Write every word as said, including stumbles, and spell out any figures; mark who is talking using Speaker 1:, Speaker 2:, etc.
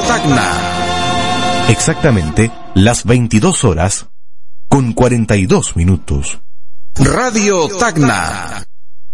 Speaker 1: Tacna.
Speaker 2: Exactamente las veintidós horas con cuarenta y dos minutos.
Speaker 1: Radio Tacna.